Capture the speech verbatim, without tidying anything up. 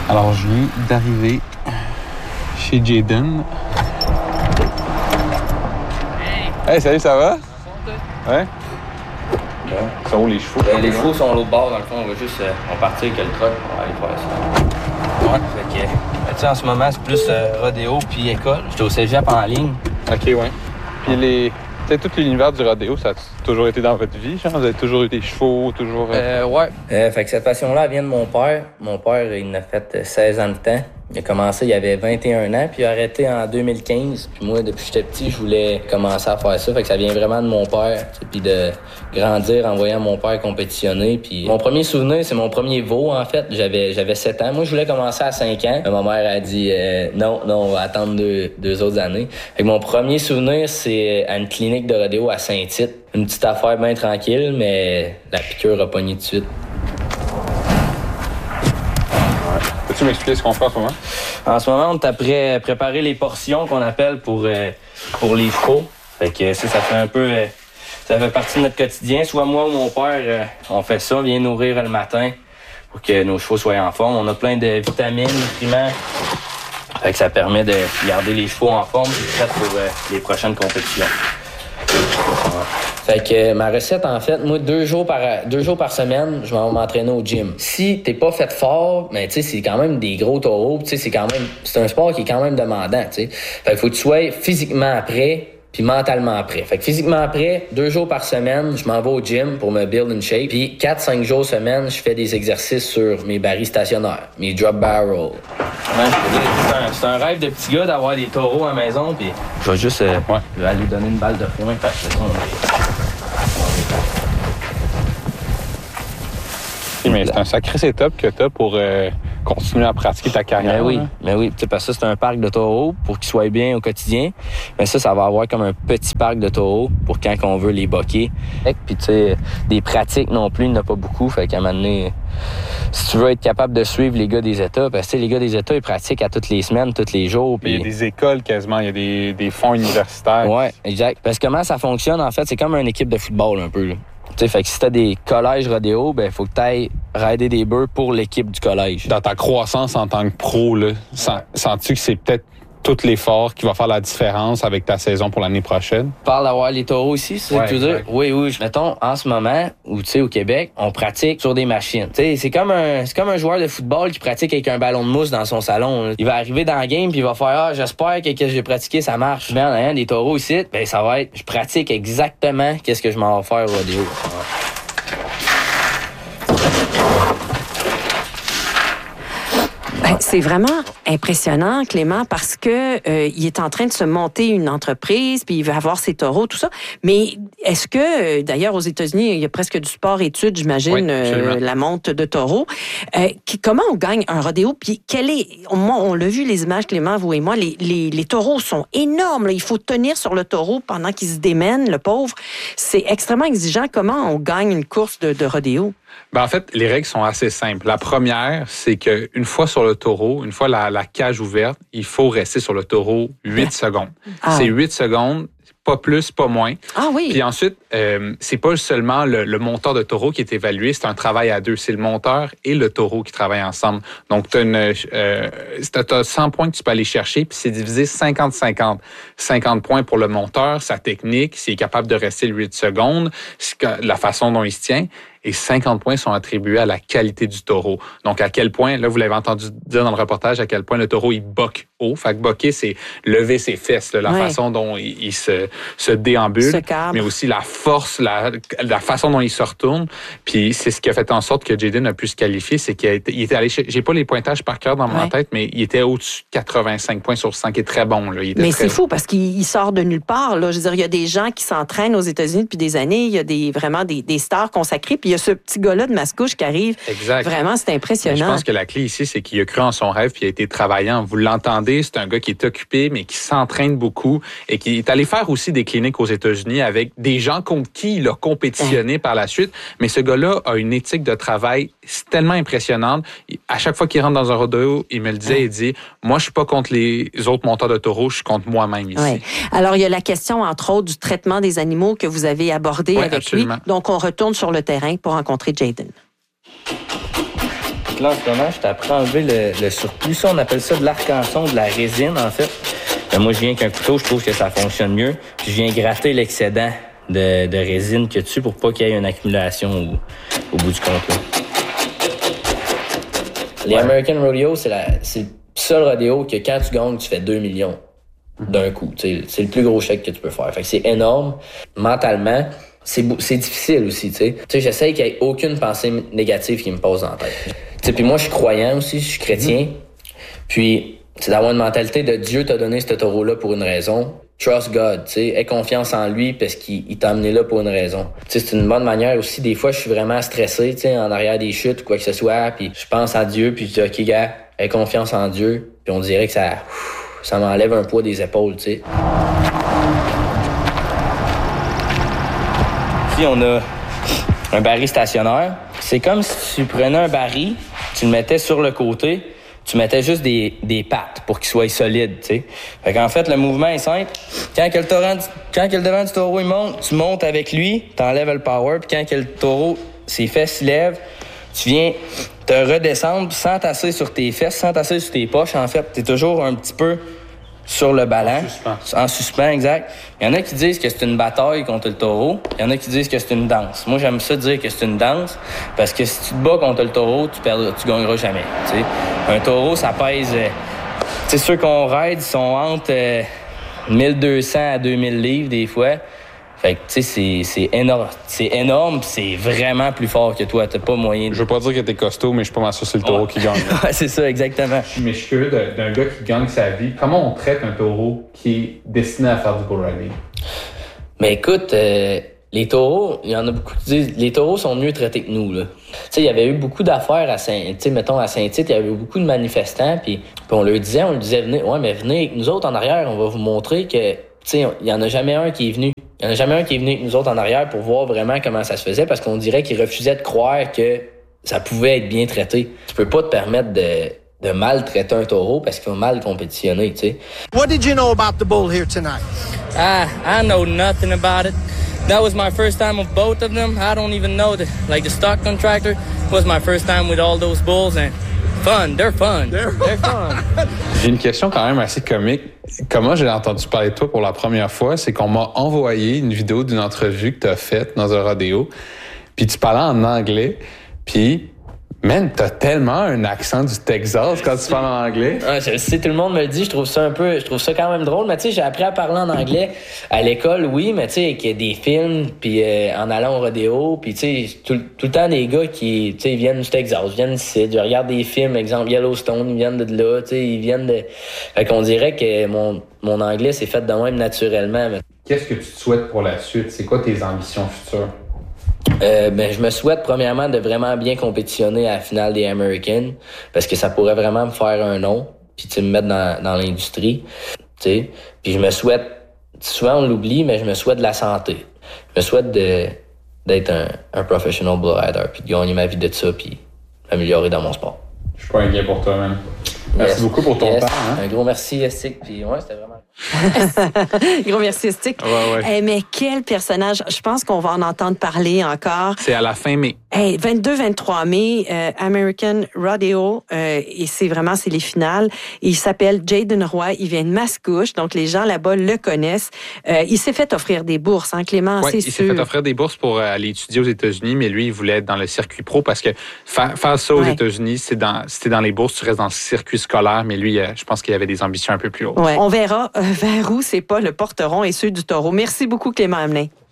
Alors, je viens d'arriver chez Jayden. Hey! Hey, salut, ça va? Ouais? Bon. Ils sont où les chevaux? Euh, les chevaux sont à l'autre bord, dans le fond. On va juste euh, on va partir avec le truck. On va aller faire ça. Ouais. Fait que, ben, tu sais, en ce moment, c'est plus euh, rodéo puis école. J'étais au cégep en ligne. OK, ouais. Puis les... Tu sais, tout l'univers du rodéo, ça a toujours été dans votre vie, genre? Vous avez toujours eu des chevaux, toujours... Euh, ouais. Euh, fait que cette passion-là, elle vient de mon père. Mon père, il en a fait seize ans de temps. Il a commencé, il avait vingt et un ans, puis il a arrêté en deux mille quinze. Puis moi, depuis que j'étais petit, je voulais commencer à faire ça. Fait que ça vient vraiment de mon père. Puis de grandir en voyant mon père compétitionner. Puis mon premier souvenir, c'est mon premier veau, en fait. J'avais j'avais sept ans. Moi, je voulais commencer à cinq ans. Ma mère a dit euh, non, non, on va attendre deux, deux autres années. Fait que mon premier souvenir, c'est à une clinique de rodéo à Saint-Tite. Une petite affaire bien tranquille, mais la piqûre a pogné tout de suite. Peux-tu m'expliquer ce qu'on fait en ce moment? En ce moment, on est après préparer les portions qu'on appelle pour, euh, pour les chevaux. Fait que ça, ça fait un peu... Euh, ça fait partie de notre quotidien. Soit moi ou mon père, euh, on fait ça, on vient nourrir le matin pour que nos chevaux soient en forme. On a plein de vitamines, nutriments. Fait que ça permet de garder les chevaux en forme et prêts pour euh, les prochaines compétitions. Ouais. Fait que euh, ma recette, en fait, moi, deux jours par deux jours par semaine, je vais m'entraîner au gym. Si t'es pas fait fort, mais tu sais, c'est quand même des gros taureaux, tu sais, c'est quand même, c'est un sport qui est quand même demandant, tu sais. Fait que faut que tu sois physiquement prêt puis mentalement prêt. Fait que physiquement prêt, deux jours par semaine, je m'en vais au gym pour me build in shape. Puis quatre cinq jours semaine, je fais des exercices sur mes barils stationnaires, mes drop barrels. Ouais, c'est un, c'est un rêve de petit gars d'avoir des taureaux à la maison. Puis je vais juste euh, ouais. je vais aller donner une balle de foin parce que ça, on est... Mais c'est un sacré setup que tu as pour euh, continuer à pratiquer ta carrière. Mais oui, mais oui. Parce que ça, c'est un parc de taureaux pour qu'ils soient bien au quotidien. Mais ça, ça va avoir comme un petit parc de taureaux pour quand on veut les boquer. Puis, tu sais, des pratiques non plus, il n'y en a pas beaucoup. Fait qu'à un moment donné, si tu veux être capable de suivre les gars des États, parce que les gars des États, ils pratiquent à toutes les semaines, tous les jours. Puis... Il y a des écoles quasiment, il y a des, des fonds universitaires. Oui, exact. Parce que comment ça fonctionne, en fait, c'est comme une équipe de football un peu, là. T'sais, fait que si t'as des collèges rodéo, ben faut que t'ailles rider des bœufs pour l'équipe du collège. Dans ta croissance en tant que pro, là, sens-tu que c'est peut-être tout l'effort qui va faire la différence avec ta saison pour l'année prochaine? Tu parles d'avoir les taureaux ici, c'est ouais, ça que tu veux dire? Oui, oui. Mettons, en ce moment, ou tu sais, au Québec, on pratique sur des machines. Tu sais, c'est comme un, c'est comme un joueur de football qui pratique avec un ballon de mousse dans son salon, là. Il va arriver dans le game puis il va faire, ah, j'espère que ce que j'ai pratiqué, ça marche. Mais en ayant des taureaux ici, ben, ça va être, je pratique exactement qu'est-ce que je m'en vais faire au rodéo. Ouais. Ben, c'est vraiment impressionnant, Clément, parce que euh, il est en train de se monter une entreprise, puis il veut avoir ses taureaux, tout ça. Mais est-ce que, d'ailleurs, aux États-Unis, il y a presque du sport-études, j'imagine, oui, euh, la monte de taureaux. Euh, qui, comment on gagne un rodéo? Puis quel est, on, on l'a vu les images, Clément, vous et moi, les, les, les taureaux sont énormes. Là. Il faut tenir sur le taureau pendant qu'il se démène, le pauvre. C'est extrêmement exigeant. Comment on gagne une course de, de rodéo? Ben en fait, les règles sont assez simples. La première, c'est qu'une fois sur le taureau, une fois la, la cage ouverte, il faut rester sur le taureau huit secondes. Ah. C'est huit secondes, pas plus, pas moins. Ah oui. Puis ensuite, euh, c'est pas seulement le, le monteur de taureau qui est évalué, c'est un travail à deux. C'est le monteur et le taureau qui travaillent ensemble. Donc, tu as euh, cent points que tu peux aller chercher, puis c'est divisé cinquante cinquante. cinquante points pour le monteur, sa technique, s'il est capable de rester le huit secondes, la façon dont il se tient. Et cinquante points sont attribués à la qualité du taureau. Donc, à quel point, là, vous l'avez entendu dire dans le reportage, à quel point le taureau, il boque haut. Fait que boquer, c'est lever ses fesses, là, la ouais. façon dont il, il se, se déambule, se mais aussi la force, la, la façon dont il se retourne. Puis, c'est ce qui a fait en sorte que Jayden a pu se qualifier, c'est qu'il a été, il était allé, j'ai pas les pointages par cœur dans ouais. ma tête, mais il était au-dessus de quatre-vingt-cinq points sur cent, qui est très bon, là. Il était mais très... c'est fou parce qu'il sort de nulle part, là. Je veux dire, il y a des gens qui s'entraînent aux États-Unis depuis des années. Il y a des, vraiment des, des stars consacrées. Puis, il y a ce petit gars-là de Mascouche qui arrive. Exact. Vraiment, c'est impressionnant. Mais je pense que la clé ici, c'est qu'il a cru en son rêve puis il a été travaillant. Vous l'entendez, c'est un gars qui est occupé, mais qui s'entraîne beaucoup et qui est allé faire aussi des cliniques aux États-Unis avec des gens contre qui il a compétitionné hein. par la suite. Mais ce gars-là a une éthique de travail tellement impressionnante. À chaque fois qu'il rentre dans un rodéo, il me le disait, hein. il dit, moi, je suis pas contre les autres monteurs de taureaux, je suis contre moi-même ici. Oui. Alors, il y a la question, entre autres, du traitement des animaux que vous avez abordé oui, avec absolument. lui. Donc, on retourne sur le terrain pour rencontrer Jayden. Là, en ce moment, je t'apprends à enlever le, le surplus. Ça, on appelle ça de l'arc-en-son, de la résine, en fait. Ben, moi, je viens qu'un couteau, je trouve que ça fonctionne mieux. Puis je viens gratter l'excédent de, de résine qu'il y a dessus pour pas qu'il y ait une accumulation au, au bout du compte. Là. Les ouais. American Rodeo, c'est, la, c'est le seul rodéo que quand tu gagnes, tu fais deux millions d'un coup. T'sais, c'est le plus gros chèque que tu peux faire. Fait que c'est énorme. Mentalement, c'est, c'est difficile aussi. Tu sais, j'essaie qu'il n'y ait aucune pensée négative qui me passe dans la tête. Puis moi, je suis croyant aussi, je suis chrétien. Mm. Puis, c'est d'avoir une mentalité de Dieu t'a donné ce taureau-là pour une raison. Trust God, tu sais, aie confiance en lui parce qu'il il t'a amené là pour une raison. Tu sais, c'est une bonne manière aussi. Des fois, je suis vraiment stressé, tu sais, en arrière des chutes ou quoi que ce soit, puis je pense à Dieu, puis je dis, OK, gars, aie confiance en Dieu, puis on dirait que ça, ça m'enlève un poids des épaules, tu sais. Ici, on a un baril stationnaire. C'est comme si tu prenais un baril, tu le mettais sur le côté, tu mettais juste des, des pattes pour qu'il soit solide, tu sais. Fait qu'en fait, le mouvement est simple. Quand que le, torrent, quand que le devant du taureau, il monte, tu montes avec lui, t'enlèves le power, puis quand que le taureau, ses fesses se lèvent, tu viens te redescendre sans tasser sur tes fesses, sans tasser sur tes poches. En fait, t'es toujours un petit peu sur le ballon. En suspens. En suspens, exact. Il y en a qui disent que c'est une bataille contre le taureau. Il y en a qui disent que c'est une danse. Moi, j'aime ça dire que c'est une danse parce que si tu te bats contre le taureau, tu perdras, tu gagneras jamais. T'sais. Un taureau, ça pèse... Euh, tu sais, ceux qu'on ride sont entre euh, mille deux cents à deux mille livres des fois. Fait que, tu sais, c'est, c'est énorme. C'est énorme, pis c'est vraiment plus fort que toi. T'as pas moyen de... Je veux pas dire que t'es costaud, mais je suis pas mal sûr que c'est le taureau ouais. qui gagne. Ouais, c'est ça, exactement. Mais je suis curieux d'un, d'un gars qui gagne sa vie. Comment on traite un taureau qui est destiné à faire du bull riding? Mais écoute, euh, les taureaux, il y en a beaucoup qui disent, les taureaux sont mieux traités que nous, là. Tu sais, il y avait eu beaucoup d'affaires à Saint, tu sais, mettons, à Saint-Tite, il y avait eu beaucoup de manifestants, puis on leur disait, on leur disait, venez, ouais, mais venez avec nous autres en arrière, on va vous montrer que, tu sais, il y en a jamais un qui est venu. Il n'y en a jamais un qui est venu avec nous autres en arrière pour voir vraiment comment ça se faisait parce qu'on dirait qu'il refusait de croire que ça pouvait être bien traité. Tu peux pas te permettre de, de maltraiter un taureau parce qu'il va mal compétitionner, tu sais. What did you know about the bull here tonight? Ah, I know nothing about it. That was my first time with both of them. I don't even know the, like the stock contractor was my first time with all those bulls and fun, they're fun. They're, they're fun. J'ai une question quand même assez comique. Comment j'ai entendu parler de toi pour la première fois, c'est qu'on m'a envoyé une vidéo d'une entrevue que tu as faite dans un rodéo, puis tu parlais en anglais, puis, man, t'as tellement un accent du Texas quand tu parles en anglais. Ah, je sais, tout le monde me le dit, je trouve ça un peu, je trouve ça quand même drôle, mais tu sais, j'ai appris à parler en anglais à l'école, oui, mais tu sais, avec des films, puis euh, en allant au rodéo, puis tu sais, tout, tout le temps des gars qui, tu sais, ils viennent du Texas, ils viennent d'ici, je regarde des films, exemple Yellowstone, ils viennent de là, tu sais, ils viennent de... Fait qu'on dirait que mon, mon anglais s'est fait de même naturellement. Mais... Qu'est-ce que tu te souhaites pour la suite? C'est quoi tes ambitions futures? Euh, ben, je me souhaite premièrement de vraiment bien compétitionner à la finale des American parce que ça pourrait vraiment me faire un nom puis tu me mettre dans, dans l'industrie, tu sais. Puis je me souhaite, souvent on l'oublie, mais je me souhaite de la santé. Je me souhaite de d'être un, un professional bull rider puis de gagner ma vie de ça puis m'améliorer dans mon sport. Je suis pas inquiet pour toi, man. Merci yes. beaucoup pour ton yes. temps. Hein? Un gros merci, Estic. Puis ouais, c'était vraiment... Gros merci, Estic. Ouais, ouais. Eh, mais quel personnage. Je pense qu'on va en entendre parler encore. C'est à la fin mai. Hey, vingt-deux vingt-trois mai, euh, American Rodeo, euh, et c'est vraiment, c'est les finales. Il s'appelle Jaden Roy, il vient de Mascouche, donc les gens là-bas le connaissent. Euh, il s'est fait offrir des bourses, hein, Clément, ouais, c'est il sûr. s'est fait offrir des bourses pour aller étudier aux États-Unis, mais lui, il voulait être dans le circuit pro parce que faire, faire ça aux ouais. États-Unis, c'est dans, si t'es dans les bourses, tu restes dans le circuit scolaire, mais lui, euh, je pense qu'il avait des ambitions un peu plus hautes. Ouais. On verra euh, vers où c'est pas le porteron et ceux du taureau. Merci beaucoup, Clément Hamelin.